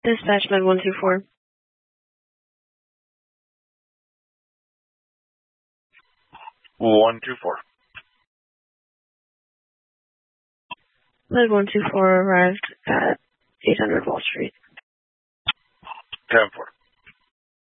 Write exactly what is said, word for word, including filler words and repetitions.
Dispatch Med one two four. one two four. Med one two four arrived at eight hundred Wall Street. ten four.